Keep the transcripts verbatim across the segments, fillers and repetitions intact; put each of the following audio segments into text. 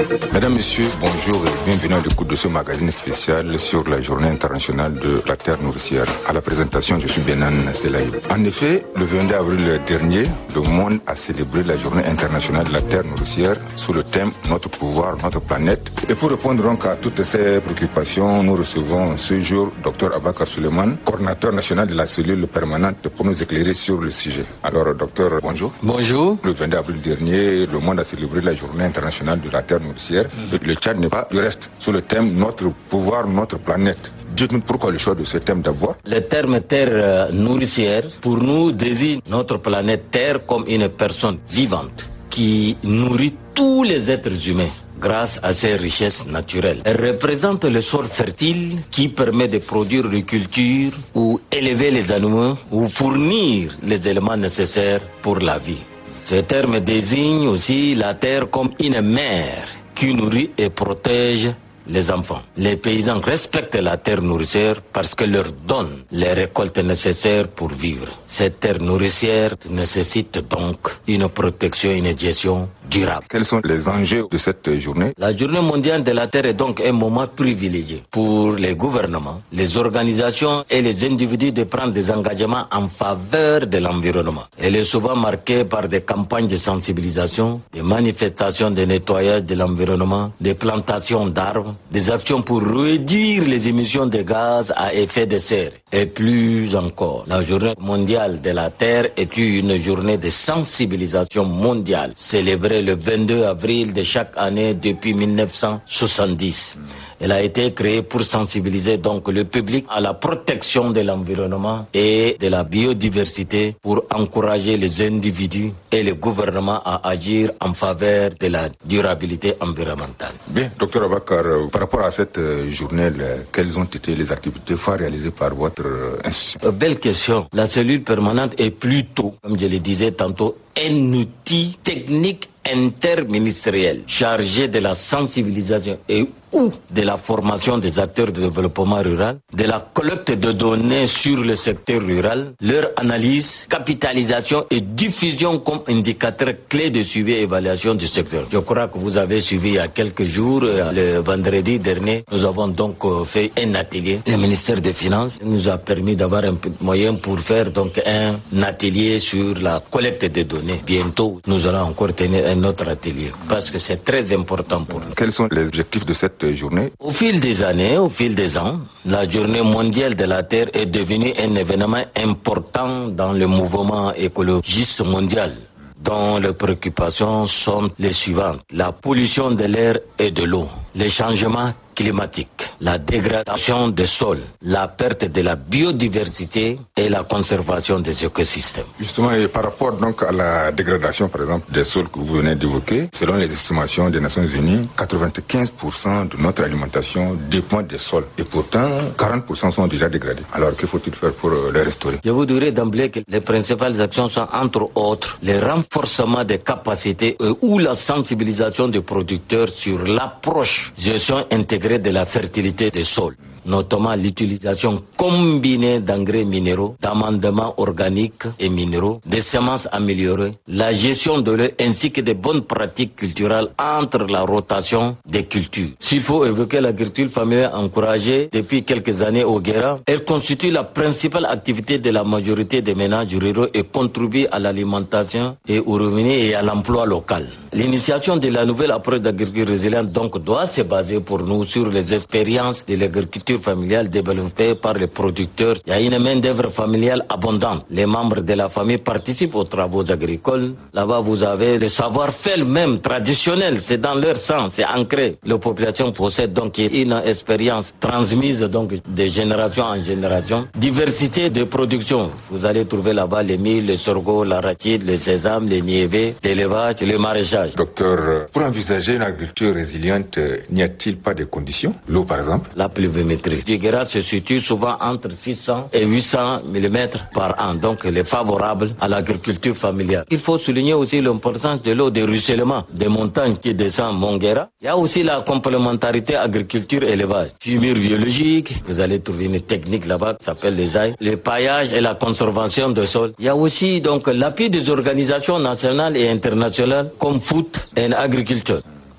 Mesdames, Messieurs, bonjour et bienvenue à l'écoute de ce magazine spécial sur la journée internationale de la terre nourricière. À la présentation, je suis Benan Selaï. En effet, le vingt-deux avril dernier, le monde a célébré la journée internationale de la terre nourricière sous le thème « Notre pouvoir, notre planète ». Et pour répondre donc à toutes ces préoccupations, nous recevons ce jour Dr Abakar Suleiman, coordinateur national de la cellule permanente, pour nous éclairer sur le sujet. Alors, docteur, bonjour. Bonjour. Le vingt-deux avril dernier, le monde a célébré la journée internationale de la terre nourricière. Le Tchad n'est pas du reste sur le thème « Notre pouvoir, notre planète ». Dites-nous pourquoi le choix de ce thème d'abord. Le terme terre nourricière, pour nous, désigne notre planète Terre comme une personne vivante qui nourrit tous les êtres humains grâce à ses richesses naturelles. Elle représente le sol fertile qui permet de produire des cultures ou élever les animaux ou fournir les éléments nécessaires pour la vie. Ce terme désigne aussi la terre comme une mère qui nourrit et protège les enfants. Les paysans respectent la terre nourricière parce qu'elle leur donne les récoltes nécessaires pour vivre. Cette terre nourricière nécessite donc une protection et une gestion durable. Quels sont les enjeux de cette journée? La journée mondiale de la terre est donc un moment privilégié pour les gouvernements, les organisations et les individus de prendre des engagements en faveur de l'environnement. Elle est souvent marquée par des campagnes de sensibilisation, des manifestations de nettoyage de l'environnement, des plantations d'arbres, des actions pour réduire les émissions de gaz à effet de serre. Et plus encore, la journée mondiale de la terre est une journée de sensibilisation mondiale, célébrée le vingt-deux avril de chaque année depuis mille neuf cent soixante-dix. Elle a été créée pour sensibiliser donc le public à la protection de l'environnement et de la biodiversité, pour encourager les individus et les gouvernements à agir en faveur de la durabilité environnementale. Bien, docteur Abakar, par rapport à cette journée, quelles ont été les activités phares réalisées par votre institution? Belle question. La cellule permanente est plutôt, comme je le disais tantôt, un outil technique interministériel chargé de la sensibilisation et ou de la formation des acteurs de développement rural, de la collecte de données sur le secteur rural, leur analyse, capitalisation et diffusion comme indicateur clé de suivi et évaluation du secteur. Je crois que vous avez suivi il y a quelques jours, le vendredi dernier, nous avons donc fait un atelier. Le ministère des Finances nous a permis d'avoir un peu de moyens pour faire donc un atelier sur la collecte de données. Bientôt, nous allons encore tenir un autre atelier parce que c'est très important pour nous. Quels sont les objectifs de cette journée? Au fil des années, au fil des ans, la journée mondiale de la terre est devenue un événement important dans le mouvement écologiste mondial, dont les préoccupations sont les suivantes: la pollution de l'air et de l'eau, les changements climatiques, la dégradation des sols, la perte de la biodiversité et la conservation des écosystèmes. Justement, et par rapport donc à la dégradation, par exemple, des sols que vous venez d'évoquer, selon les estimations des Nations Unies, quatre-vingt-quinze pour cent de notre alimentation dépend des sols. Et pourtant, quarante pour cent sont déjà dégradés. Alors, que faut-il faire pour les restaurer? Je vous dirais d'emblée que les principales actions sont, entre autres, le renforcement des capacités ou la sensibilisation des producteurs sur l'approche gestion intégrée de la fertilité des sols, notamment l'utilisation combinée d'engrais minéraux, d'amendements organiques et minéraux, des semences améliorées, la gestion de l'eau ainsi que de bonnes pratiques culturelles entre la rotation des cultures. S'il faut évoquer l'agriculture familiale encouragée depuis quelques années au Guéra, elle constitue la principale activité de la majorité des ménages ruraux et contribue à l'alimentation et aux revenus et à l'emploi local. L'initiation de la nouvelle approche d'agriculture résiliente donc doit se baser pour nous sur les expériences de l'agriculture familiale développée par les producteurs. Il y a une main-d'œuvre familiale abondante. Les membres de la famille participent aux travaux agricoles. Là-bas, vous avez le savoir-faire même traditionnel. C'est dans leur sang, c'est ancré. La population possède donc une expérience transmise donc de génération en génération. Diversité de production. Vous allez trouver là-bas les milles, le sorgho, l'arachide, le sésame, les niévés, l'élevage, le maraîchage. Docteur, pour envisager une agriculture résiliente, n'y a-t-il pas de conditions? L'eau, par exemple? La pluviométrie. Le Guéra se situe souvent entre six cents et huit cents millimètres par an, donc elle est favorable à l'agriculture familiale. Il faut souligner aussi l'importance de l'eau de ruissellement des montagnes qui descendent Mont-Guéra. Il y a aussi la complémentarité agriculture-élevage. Fumure biologique, vous allez trouver une technique là-bas qui s'appelle les ailes. Le paillage et la conservation de sol. Il y a aussi donc l'appui des organisations nationales et internationales comme Food and Agriculture.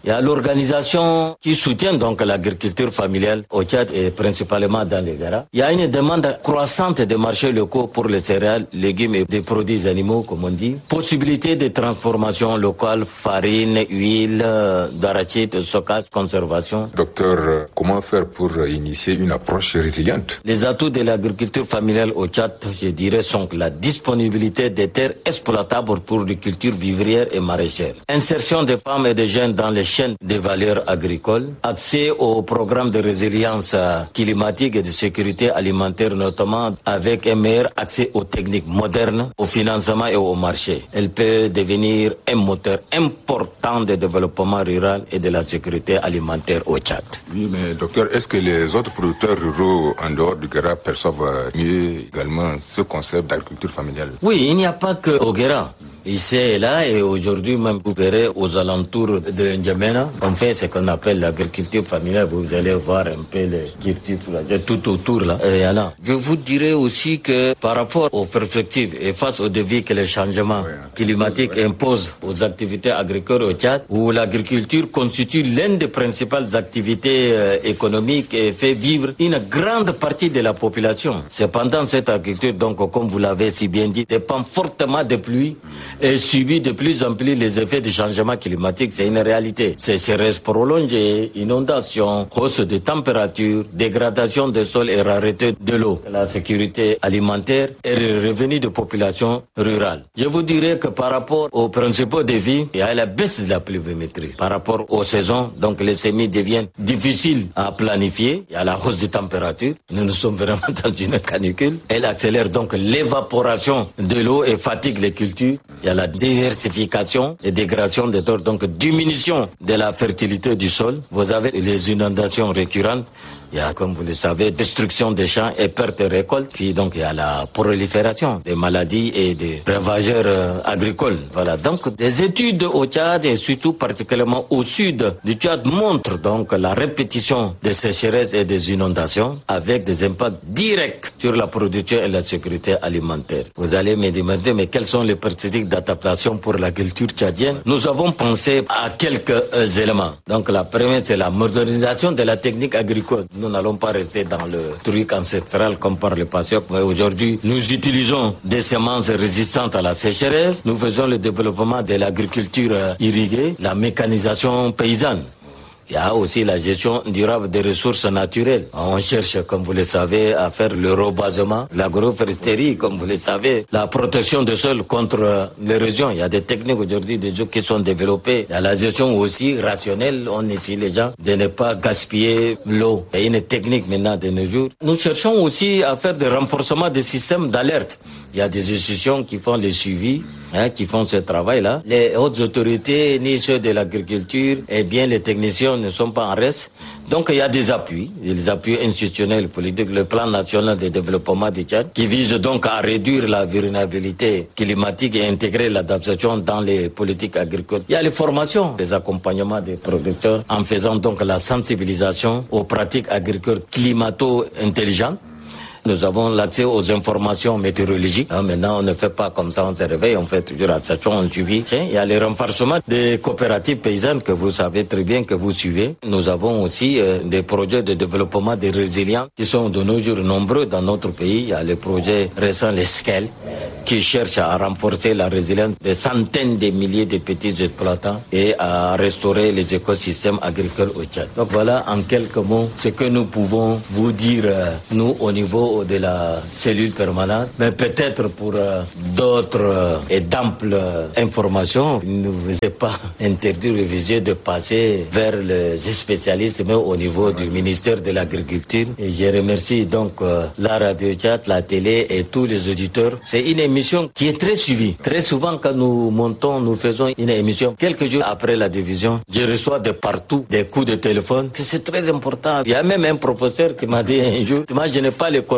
Il y a l'organisation qui soutient donc l'agriculture familiale au Tchad et principalement dans les Gara. Il y a une demande croissante des marchés locaux pour les céréales, légumes et des produits animaux, comme on dit. Possibilité de transformation locale, farine, huile, d'arachide, stockage, conservation. Docteur, comment faire pour initier une approche résiliente? Les atouts de l'agriculture familiale au Tchad, je dirais, sont la disponibilité des terres exploitables pour les cultures vivrières et maraîchères. Insertion des femmes et des jeunes dans les chaînes de valeur agricoles. Accès au programme de résilience climatique et de sécurité alimentaire, notamment avec un meilleur accès aux techniques modernes, au financement et au marché. Elle peut devenir un moteur important de développement rural et de la sécurité alimentaire au Tchad. Oui, mais docteur, est-ce que les autres producteurs ruraux en dehors du Gara perçoivent mieux également ce concept d'agriculture familiale? Oui, il n'y a pas que au Gara. Ici et là, et aujourd'hui même, vous verrez aux alentours de N'Djamena, on fait ce qu'on appelle l'agriculture familiale. Vous allez voir un peu les cultures tout autour là. Et là. Je vous dirais aussi que par rapport aux perspectives et face aux défis que les changements climatiques imposent aux activités agricoles au Tchad, où l'agriculture constitue l'une des principales activités euh, économiques et fait vivre une grande partie de la population. Cependant, cette agriculture, donc, comme vous l'avez si bien dit, dépend fortement des pluies et subit de plus en plus les effets du changement climatique. C'est une réalité. Sécheresse prolongée, inondations, hausse de température, dégradation des sols et rareté de l'eau. La sécurité alimentaire et le revenu de population rurale. Je vous dirais que par rapport aux principaux défis, il y a la baisse de la pluviométrie. Par rapport aux saisons, donc les semis deviennent difficiles à planifier. Il y a la hausse de température. Nous nous sommes vraiment dans une canicule. Elle accélère donc l'évaporation de l'eau et fatigue les cultures. Il y a la désertification et dégradation des sols, donc diminution de la fertilité du sol. Vous avez les inondations récurrentes. Il y a, comme vous le savez, destruction des champs et perte de récoltes. Puis donc il y a la prolifération des maladies et des ravageurs euh, agricoles. Voilà. Donc des études au Tchad et surtout particulièrement au sud du Tchad montrent donc la répétition des sécheresses et des inondations avec des impacts directs sur la production et la sécurité alimentaire. Vous allez me demander, mais quelles sont les perspectives d'adaptation pour l'agriculture tchadienne? Nous avons pensé à quelques euh, éléments. Donc la première, c'est la modernisation de la technique agricole. Nous n'allons pas rester dans le truc ancestral comme par le passé, mais aujourd'hui, nous utilisons des semences résistantes à la sécheresse. Nous faisons le développement de l'agriculture euh, irriguée, la mécanisation paysanne. Il y a aussi la gestion durable des ressources naturelles. On cherche, comme vous le savez, à faire le rebasement, l'agroforesterie, comme vous le savez, la protection des sols contre l'érosion. Il y a des techniques aujourd'hui des jeux qui sont développées. Il y a la gestion aussi rationnelle. On essaie les gens de ne pas gaspiller l'eau. Il y a une technique maintenant de nos jours. Nous cherchons aussi à faire des renforcements des systèmes d'alerte. Il y a des institutions qui font les suivis, hein, qui font ce travail-là. Les hautes autorités, ni ceux de l'agriculture, et bien les techniciens ne sont pas en reste. Donc il y a des appuis, des appuis institutionnels politiques, le plan national de développement du Tchad, qui vise donc à réduire la vulnérabilité climatique et intégrer l'adaptation dans les politiques agricoles. Il y a les formations, les accompagnements des producteurs, en faisant donc la sensibilisation aux pratiques agricoles climato-intelligentes. Nous avons l'accès aux informations météorologiques. Ah, maintenant, on ne fait pas comme ça, on se réveille, on fait toujours attention, on suit. Il y a les renforcements des coopératives paysannes que vous savez très bien que vous suivez. Nous avons aussi euh, des projets de développement des résilients qui sont de nos jours nombreux dans notre pays. Il y a les projets récents, les S C A L, qui cherchent à renforcer la résilience des centaines de milliers de petits exploitants et à restaurer les écosystèmes agricoles au Tchad. Donc voilà en quelques mots ce que nous pouvons vous dire, euh, nous, au niveau de la cellule permanente, mais peut-être pour euh, d'autres euh, et d'amples euh, informations, il ne vous est pas interdit ou refusé de passer vers les spécialistes, mais au niveau du ministère de l'Agriculture. Et je remercie donc euh, la radio Tchad, la télé et tous les auditeurs. C'est une émission qui est très suivie. Très souvent, quand nous montons, nous faisons une émission. Quelques jours après la division, je reçois de partout des coups de téléphone. C'est très important. Il y a même un professeur qui m'a dit un jour, moi je n'ai pas les coordonnées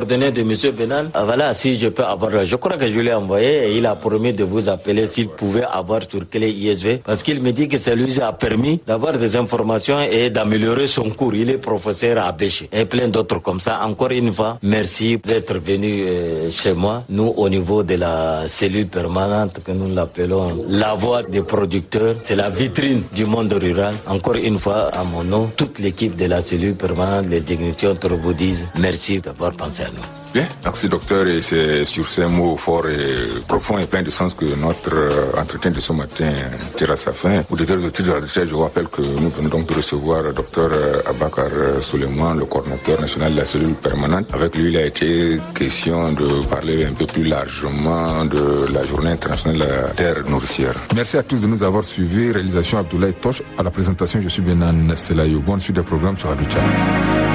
coordonnées de M. Benan. Ah, voilà, si je peux avoir, je crois que je l'ai envoyé et il a promis de vous appeler s'il pouvait avoir sur clé I S V, parce qu'il me dit que ça lui a permis d'avoir des informations et d'améliorer son cours. Il est professeur à Béché et plein d'autres comme ça. Encore une fois, merci d'être venu euh, chez moi. Nous, au niveau de la cellule permanente que nous l'appelons la voix des producteurs, c'est la vitrine du monde rural. Encore une fois, à mon nom, toute l'équipe de la cellule permanente, les techniciens vous disent merci d'avoir pensé à nous. Bien, merci docteur, et c'est sur ces mots forts et profonds et pleins de sens que notre euh, entretien de ce matin tire à sa fin. Auditeurs de titre de la recherche, je vous rappelle que nous venons donc de recevoir le docteur Abakar Suleiman, le coordinateur national de la cellule permanente. Avec lui, il a été question de parler un peu plus largement de la journée internationale de la terre nourricière. Merci à tous de nous avoir suivis. Réalisation Abdoulaye Tosh. À la présentation, je suis Benan Selayou. Bonne suite des programmes sur Abidjan.